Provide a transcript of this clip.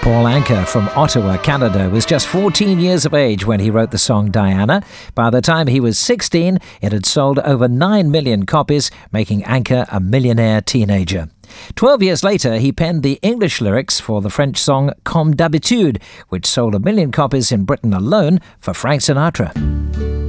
Paul Anka from Ottawa, Canada, was just 14 years of age when he wrote the song Diana. By the time he was 16, it had sold over 9 million copies, making Anka a millionaire teenager. 12 years later, he penned the English lyrics for the French song Comme d'habitude, which sold 1 million copies in Britain alone for Frank Sinatra.